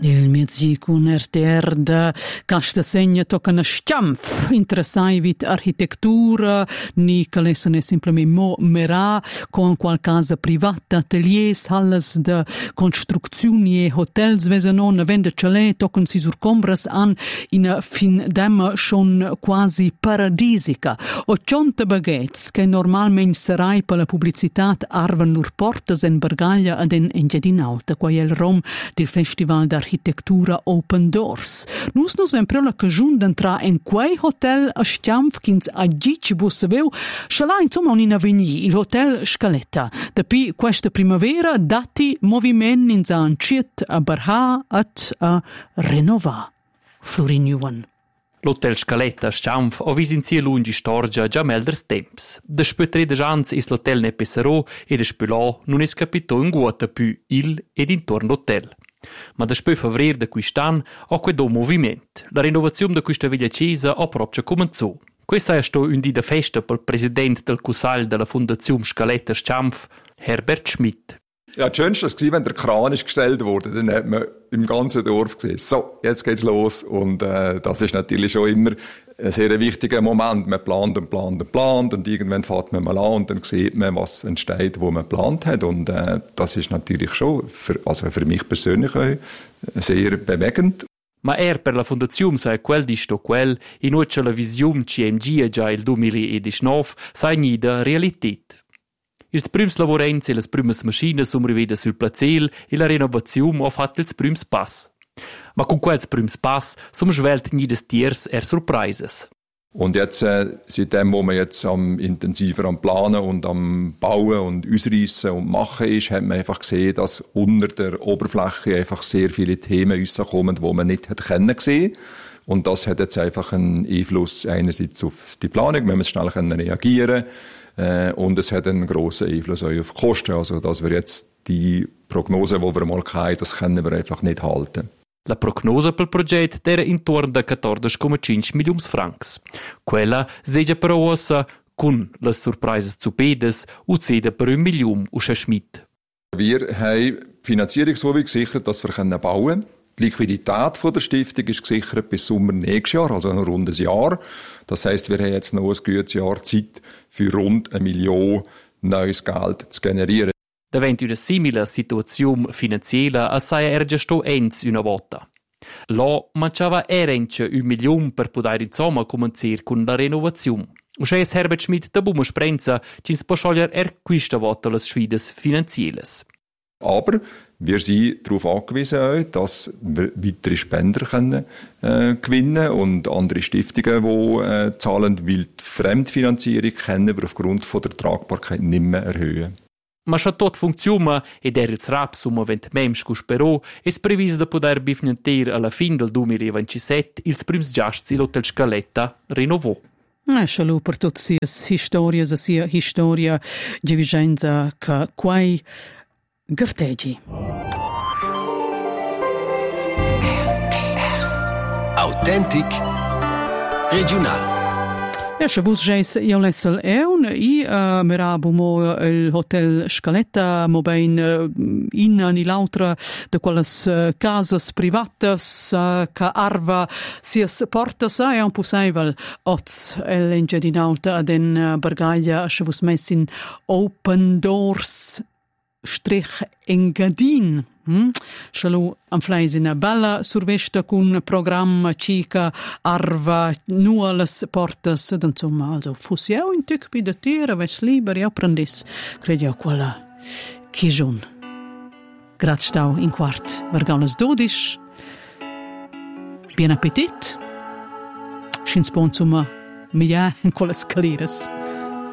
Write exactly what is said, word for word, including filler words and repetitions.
Il mezzi con R T R da casta segna tocca una sciamf interessai vit architettura ni che lessene semplicemente mo merà con qualcosa privata ateliers halles de construzioni e hotels vesenon vende chalet toccano si surcombras an in fin dem schon quasi paradisica o cionte baguettes che normalmente sarai per la pubblicità arvan lur portas en Bargaglia ad en Engiadinauta qua il rom del festival d'architettura architettura Open Doors. Nus nos vem prela cagiun d'entra en quei hotel a Stiamf ch'ins a dici bussaveu, scialà insomma un in avveni, il hotel Scaletta. Dapi questa primavera dati moviment ins a anciet a barha at a renova. Florin Juan. L'hotel Scaletta a Stiamf ha visinzia lungi storgia già melders temps. Da spötre de jans is l'hotel ne Pesserò e da spölà non es capito in guata più il ed intorno l'hotel. Ma da spö favrer da quist'an ho quedo moviment. La renovazione da questa veglia chiesa ha proprio cominciato. Questa è sto un di da festa pel presidente del Cussal della Fondazione Scaletta Stiamf, Herbert Schmidt. Ja, das Schönste war, wenn der Kran ist gestellt wurde, dann hat man im ganzen Dorf gesehen, so, jetzt geht's los. Und äh, das ist natürlich schon immer ein sehr wichtiger Moment. Man plant und plant und plant und irgendwann fährt man mal an und dann sieht man, was entsteht, wo man geplant hat. Und äh, das ist natürlich schon, für, also für mich persönlich auch sehr bewegend. Ma er per la Fondazione sai quel di sto quel, in uccia la visione C M G già il duemiladiciannove sai nida realität. Ils prüms lavorenz e las prümas maschines um riveda sul plazel e la renovazione ha fatto ils prüms pass. Ma con quels prüms pass sum schwelt nides tiers er surprises. Und jetzt, äh, seitdem, wo man jetzt am intensiver am Planen und am Bauen und Ausreissen und Machen ist, hat man einfach gesehen, dass unter der Oberfläche einfach sehr viele Themen rauskommen, die man nicht hat können sehen. Und das hat jetzt einfach einen Einfluss einerseits auf die Planung, wenn man schnell reagieren kann. Äh, und es hat einen grossen Einfluss auch auf die Kosten. Also, dass wir jetzt die Prognose, die wir mal hatten, das können wir einfach nicht halten. La prognosa pel progetto era intorno da quattordici virgola cinque milioni francs. Quella seja però ossa, con le surprises zupedes, uzzeda per un milione usche Schmidt. Wir haben die Finanzierung so wie gesichert, dass wir bauen können. Die Liquidität von der Stiftung ist gesichert bis Sommer nächstes Jahr, also noch rund ein Jahr. Das heisst, wir haben jetzt noch ein gutes Jahr Zeit, für rund eine Million neues Geld zu generieren. Davent una simile situazione finanziella assai era già sto ens una volta. Là manciava erence un milione per poter insomma cominciare con la renovazione. Usce es Herbert Schmidt da buma sprenza ci sposcioglia er quista volta le sfide finanzielle. Aber wir sind darauf angewiesen, dass wir weitere Spender können, äh, gewinnen und andere Stiftungen, die äh, zahlen, weil die Fremdfinanzierung können wir aufgrund von der Tragbarkeit nicht mehr erhöhen. Ma se tot funziona ed er ils raps um avent mems cus però es previs da poder bifnanter alla fin del duemilaventisette ils prims giasts il Hotel Scaletta rinnovò. Eh, scialù per tutte sias historias, a sia historia di vigenza che quai gartegi. R T R Authentic Regional. Ja, še vus žejs jau lesel eun i uh, merabu mo il Hotel Scaletta mo bein uh, in ni l'altra de quelles uh, casas privatas uh, ca arva sias portas e un possibel oz el Engiadinauta ad en uh, Bargaglia še vus messin Open Doors strich Engadin. Hm? Schalu am Fleis in a bella survesta cun programma cica arva nuolas portas ed insomma also fussi eu in tic pi de tira ves liber io prendis credi io quella chigiun grat stau in quart vergaunas dodisch bien appetit schins bon insomma mia in quella scaliras